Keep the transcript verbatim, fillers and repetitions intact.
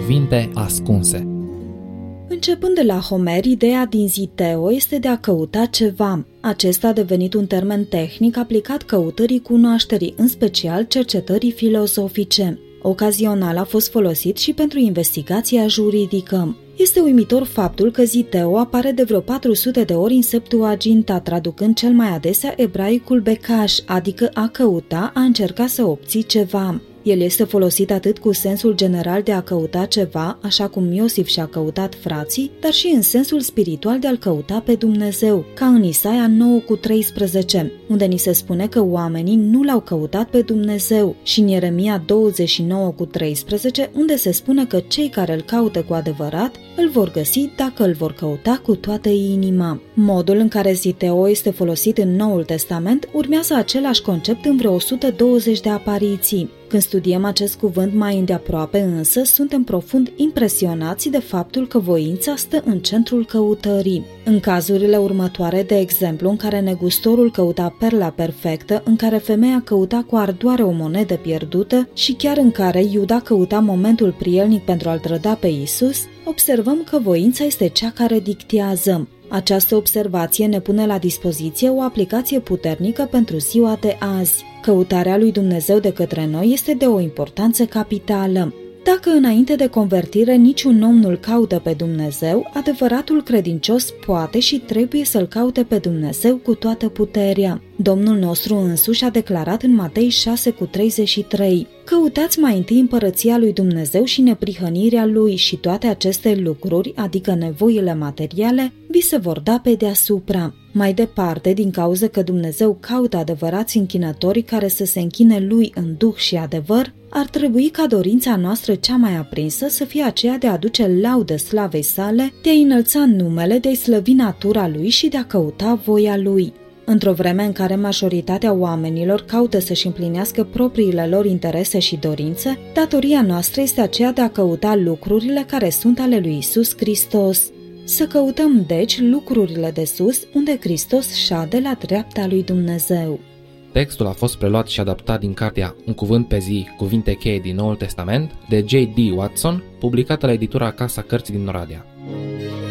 cuvinte ascunse. Începând de la Homer, ideea din ziteo este de a căuta ceva. Acesta a devenit un termen tehnic aplicat căutării cunoașterii, în special cercetării filozofice. Ocazional a fost folosit și pentru investigația juridică. Este uimitor faptul că ziteo apare de vreo patru sute de ori în Septuaginta, traducând cel mai adesea ebraicul becaș, adică a căuta, a încerca să obții ceva. El este folosit atât cu sensul general de a căuta ceva, așa cum Iosif și-a căutat frații, dar și în sensul spiritual de a-L căuta pe Dumnezeu, ca în Isaia nouă cu treisprezece, unde ni se spune că oamenii nu L-au căutat pe Dumnezeu, și în Ieremia douăzeci și nouă cu treisprezece, unde se spune că cei care Îl caută cu adevărat îl vor găsi dacă îl vor căuta cu toată inima. Modul în care ziteo este folosit în Noul Testament urmează același concept în vreo o sută douăzeci de apariții. Când studiem acest cuvânt mai îndeaproape însă, suntem profund impresionați de faptul că voința stă în centrul căutării. În cazurile următoare, de exemplu, în care negustorul căuta perla perfectă, în care femeia căuta cu ardoare o monedă pierdută și chiar în care Iuda căuta momentul prielnic pentru a-L trăda pe Iisus, observăm că voința este cea care dictează. Această observație ne pune la dispoziție o aplicație puternică pentru ziua de azi. Căutarea lui Dumnezeu de către noi este de o importanță capitală. Dacă înainte de convertire niciun om nu-L caută pe Dumnezeu, adevăratul credincios poate și trebuie să-L caute pe Dumnezeu cu toată puterea. Domnul nostru însuși a declarat în Matei șase cu treizeci și trei: căutați mai întâi împărăția lui Dumnezeu și neprihănirea Lui și toate aceste lucruri, adică nevoile materiale, vi se vor da pe deasupra. Mai departe, din cauza că Dumnezeu caută adevărați închinători care să se închine Lui în duh și adevăr, ar trebui ca dorința noastră cea mai aprinsă să fie aceea de a aduce laudă slavei sale, de a înălța numele, de a slăvi natura Lui și de a căuta voia Lui. Într-o vreme în care majoritatea oamenilor caută să-și împlinească propriile lor interese și dorințe, datoria noastră este aceea de a căuta lucrurile care sunt ale lui Iisus Hristos. Să căutăm, deci, lucrurile de sus, unde Hristos șade la dreapta lui Dumnezeu. Textul a fost preluat și adaptat din cartea Un cuvânt pe zi, cuvinte cheie din Noul Testament, de J D Watson, publicată la editura Casa Cărții din Oradea.